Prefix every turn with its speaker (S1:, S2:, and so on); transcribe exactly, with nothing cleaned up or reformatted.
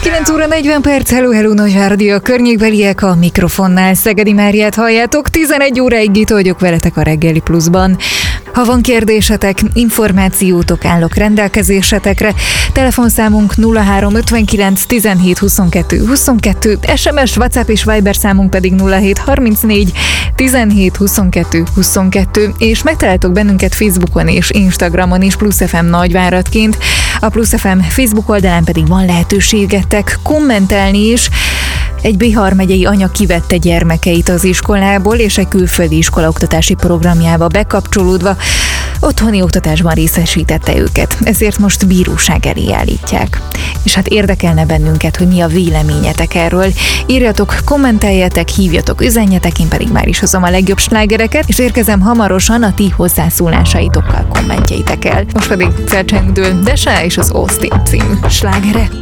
S1: kilenc óra negyven perc, hello, hello, Nagyváradi, a környékbeliek, a mikrofonnál Szegedi Máriát halljátok, tizenegy óráig itt vagyok veletek a Reggeli Pluszban. Ha van kérdésetek, információtok, állok rendelkezésetekre, telefonszámunk nulla három ötvenkilenc tizenhét huszonkettő huszonkettő, es em es, WhatsApp és Viber számunk pedig nulla hét harmincnégy tizenhét huszonkettő huszonkettő, és megtaláltok bennünket Facebookon és Instagramon is, Plusz ef em Nagyváradként. A Plusz ef em Facebook oldalán pedig van lehetőségetek kommentelni is. Egy Bihar megyei anya kivette gyermekeit az iskolából, és egy külföldi iskola oktatási programjába bekapcsolódva otthoni oktatásban részesítette őket. Ezért most bíróság elé állítják. És hát érdekelne bennünket, hogy mi a véleményetek erről. Írjatok, kommenteljetek, hívjatok, üzenjetek, én pedig már is hozom a legjobb slágereket, és érkezem hamarosan a ti hozzászólásaitokkal, kommentjeitekkel. Most pedig felcsendül Desa és az Austin című slágere.